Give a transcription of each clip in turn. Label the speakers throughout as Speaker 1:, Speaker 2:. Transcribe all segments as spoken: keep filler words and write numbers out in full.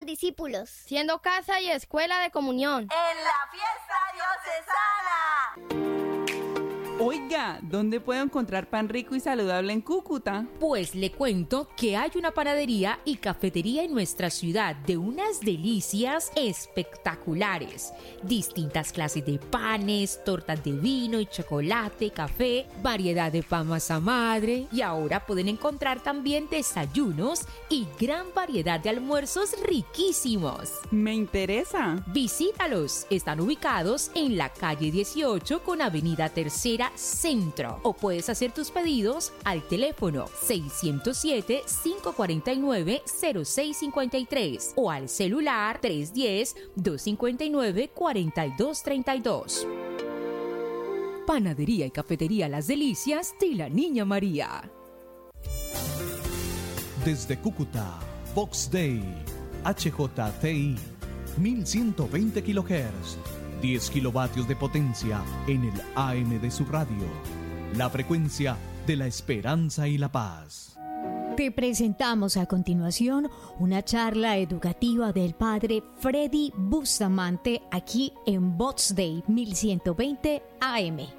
Speaker 1: discípulos,
Speaker 2: siendo casa y escuela de comunión.
Speaker 3: En la fiesta diocesana.
Speaker 4: Oiga, ¿dónde puedo encontrar pan rico y saludable en Cúcuta?
Speaker 5: Pues le cuento que hay una panadería y cafetería en nuestra ciudad de unas delicias espectaculares. Distintas clases de panes, tortas de vino y chocolate, café, variedad de pan masa madre, y ahora pueden encontrar también desayunos y gran variedad de almuerzos riquísimos.
Speaker 4: Me interesa.
Speaker 5: Visítalos. Están ubicados en la calle dieciocho con avenida Tercera Centro, o puedes hacer tus pedidos al teléfono seiscientos siete, cinco cuatro nueve, cero seis cinco tres o al celular tres uno cero, dos cinco nueve, cuatro dos tres dos. Panadería y cafetería Las Delicias de la Niña María.
Speaker 6: Desde Cúcuta, Vox Day, H J T I, mil ciento veinte kilohertz. diez kilovatios de potencia en el A M de su radio. La frecuencia de la esperanza y la paz.
Speaker 7: Te presentamos a continuación una charla educativa del padre Freddy Bustamante aquí en Bots Day mil ciento veinte A M.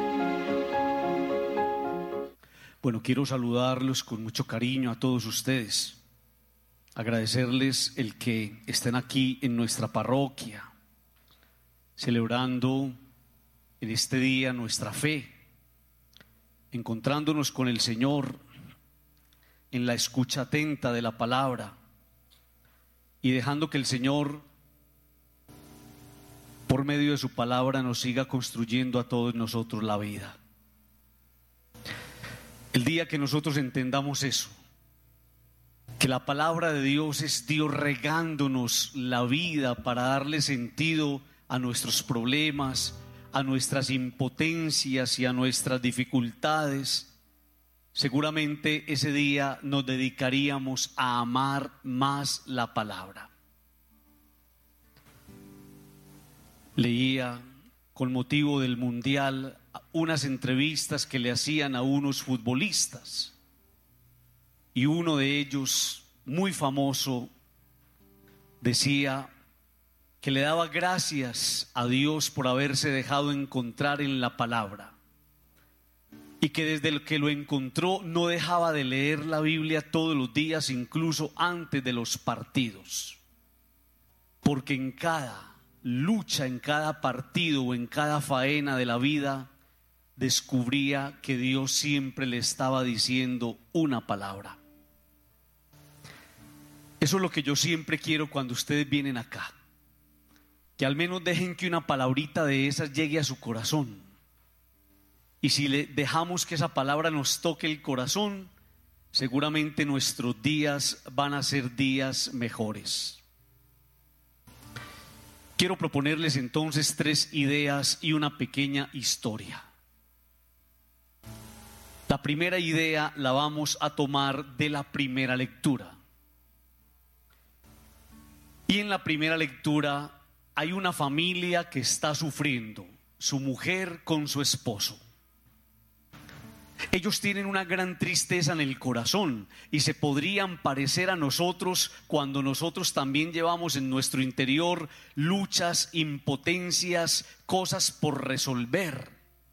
Speaker 8: Bueno, quiero saludarlos con mucho cariño a todos ustedes. Agradecerles el que estén aquí en nuestra parroquia, celebrando en este día nuestra fe, encontrándonos con el Señor en la escucha atenta de la palabra y dejando que el Señor, por medio de su palabra, nos siga construyendo a todos nosotros la vida. El día que nosotros entendamos eso, que la palabra de Dios es Dios regándonos la vida para darle sentido a nuestros problemas, a nuestras impotencias y a nuestras dificultades, seguramente ese día nos dedicaríamos a amar más la palabra. Leía con motivo del Mundial unas entrevistas que le hacían a unos futbolistas, y uno de ellos, muy famoso, decía que le daba gracias a Dios por haberse dejado encontrar en la palabra, y que desde que lo encontró no dejaba de leer la Biblia todos los días, incluso antes de los partidos, porque en cada lucha, en cada partido o en cada faena de la vida descubría que Dios siempre le estaba diciendo una palabra. Eso es lo que yo siempre quiero cuando ustedes vienen acá, que al menos dejen que una palabrita de esas llegue a su corazón. Y si le dejamos que esa palabra nos toque el corazón, seguramente nuestros días van a ser días mejores. Quiero proponerles entonces tres ideas y una pequeña historia. La primera idea la vamos a tomar de la primera lectura. Y en la primera lectura hay una familia que está sufriendo, su mujer con su esposo. Ellos tienen una gran tristeza en el corazón y se podrían parecer a nosotros cuando nosotros también llevamos en nuestro interior luchas, impotencias, cosas por resolver.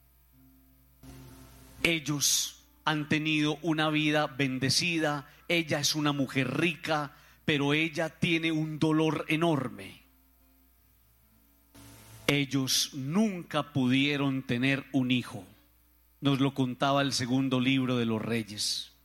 Speaker 8: Ellos han tenido una vida bendecida, ella es una mujer rica, pero ella tiene un dolor enorme. Ellos nunca pudieron tener un hijo. Nos lo contaba el segundo libro de los Reyes.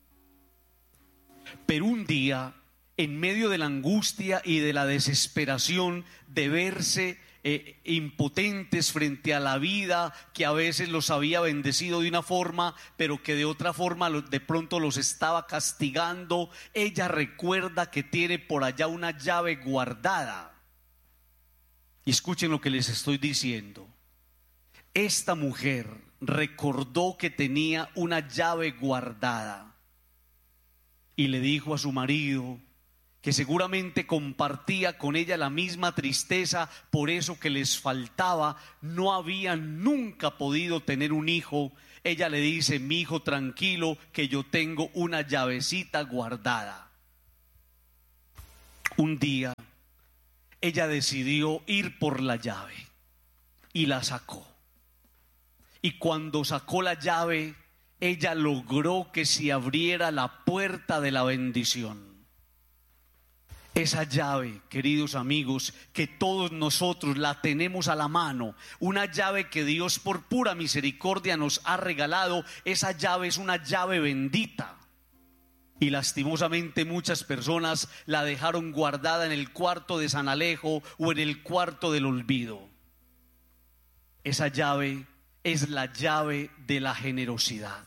Speaker 8: Pero un día, en medio de la angustia y de la desesperación de verse eh, impotentes frente a la vida que a veces los había bendecido de una forma, pero que de otra forma de pronto los estaba castigando, ella recuerda que tiene por allá una llave guardada. Y escuchen lo que les estoy diciendo. Esta mujer recordó que tenía una llave guardada y le dijo a su marido, que seguramente compartía con ella la misma tristeza por eso que les faltaba, no habían nunca podido tener un hijo. Ella le dice: mi hijo, tranquilo, que yo tengo una llavecita guardada. Un día ella decidió ir por la llave y la sacó. Y cuando sacó la llave, ella logró que se abriera la puerta de la bendición. Esa llave, queridos amigos, que todos nosotros la tenemos a la mano, una llave que Dios por pura misericordia nos ha regalado, esa llave es una llave bendita. Y lastimosamente muchas personas la dejaron guardada en el cuarto de San Alejo o en el cuarto del olvido. Esa llave es la llave de la generosidad.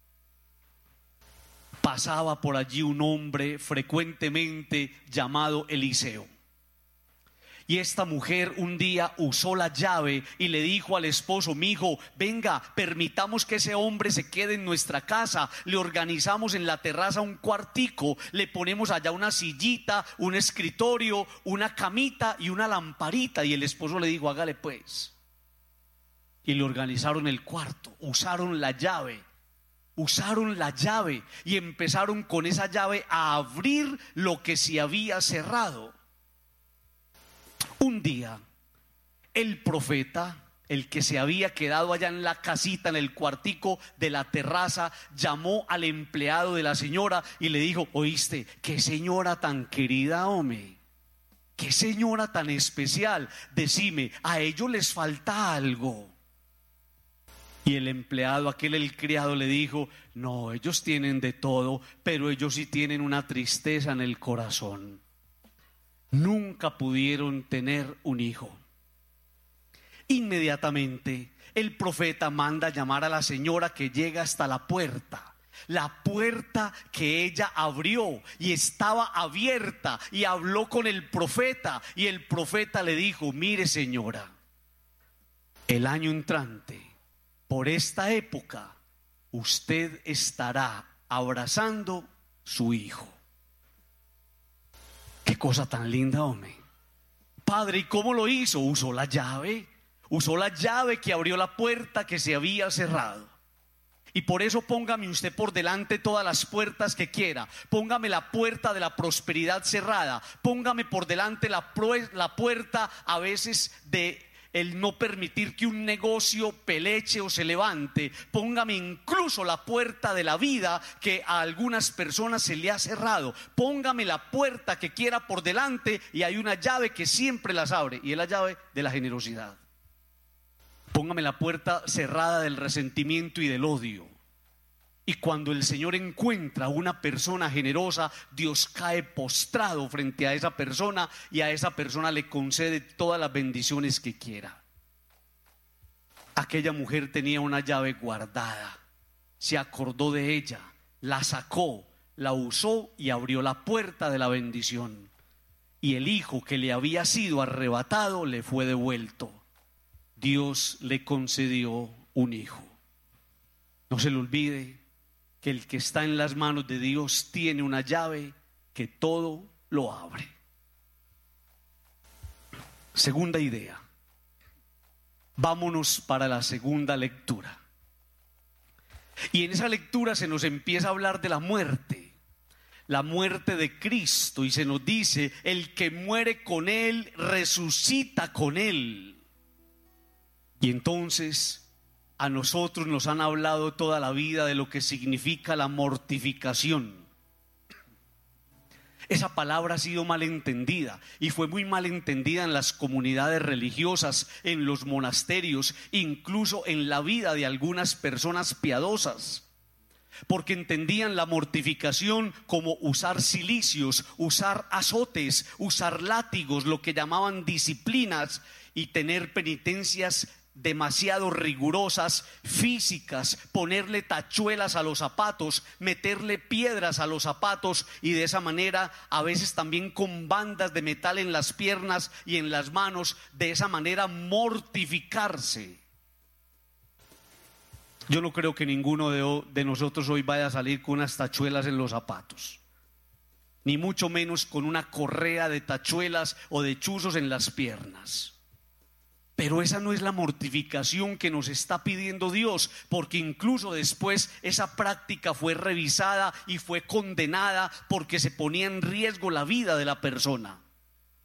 Speaker 8: Pasaba por allí un hombre frecuentemente llamado Eliseo. Y esta mujer un día usó la llave y le dijo al esposo: mi hijo, venga, permitamos que ese hombre se quede en nuestra casa. Le organizamos en la terraza un cuartico, le ponemos allá una sillita, un escritorio, una camita y una lamparita. Y el esposo le dijo: hágale pues. Y le organizaron el cuarto, usaron la llave. Usaron la llave y empezaron con esa llave a abrir lo que se había cerrado. Un día, el profeta, el que se había quedado allá en la casita, en el cuartico de la terraza, llamó al empleado de la señora y le dijo: oíste, qué señora tan querida, hombre, qué señora tan especial, decime, a ellos les falta algo. Y el empleado, aquel el criado, le dijo: no, ellos tienen de todo, pero ellos sí tienen una tristeza en el corazón. Nunca pudieron tener un hijo. Inmediatamente el profeta manda llamar a la señora, que llega hasta la puerta. La puerta que ella abrió y estaba abierta, y habló con el profeta. Y el profeta le dijo: mire señora, el año entrante, por esta época, usted estará abrazando su hijo. Qué cosa tan linda, hombre. Padre, ¿y cómo lo hizo? Usó la llave. Usó la llave que abrió la puerta que se había cerrado. Y por eso póngame usted por delante todas las puertas que quiera. Póngame la puerta de la prosperidad cerrada. Póngame por delante la, la puerta a veces de el no permitir que un negocio peleche o se levante. Póngame incluso la puerta de la vida que a algunas personas se le ha cerrado. Póngame la puerta que quiera por delante, y hay una llave que siempre las abre, y es la llave de la generosidad. Póngame la puerta cerrada del resentimiento y del odio. Y cuando el Señor encuentra una persona generosa, Dios cae postrado frente a esa persona, y a esa persona le concede todas las bendiciones que quiera. Aquella mujer tenía una llave guardada, se acordó de ella, la sacó, la usó y abrió la puerta de la bendición. Y el hijo que le había sido arrebatado le fue devuelto. Dios le concedió un hijo. No se le olvide que el que está en las manos de Dios tiene una llave que todo lo abre. Segunda idea. Vámonos para la segunda lectura. Y en esa lectura se nos empieza a hablar de la muerte, la muerte de Cristo, y se nos dice: el que muere con Él, resucita con Él. Y entonces a nosotros nos han hablado toda la vida de lo que significa la mortificación. Esa palabra ha sido mal entendida, y fue muy mal entendida en las comunidades religiosas, en los monasterios, incluso en la vida de algunas personas piadosas, porque entendían la mortificación como usar cilicios, usar azotes, usar látigos, lo que llamaban disciplinas, y tener penitencias demasiado rigurosas, físicas, ponerle tachuelas a los zapatos, meterle piedras a los zapatos, y de esa manera, a veces también con bandas de metal en las piernas y en las manos, de esa manera mortificarse. Yo no creo que ninguno de, de nosotros hoy vaya a salir con unas tachuelas en los zapatos, ni mucho menos con una correa de tachuelas o de chuzos en las piernas. Pero esa no es la mortificación que nos está pidiendo Dios, porque incluso después esa práctica fue revisada y fue condenada porque se ponía en riesgo la vida de la persona.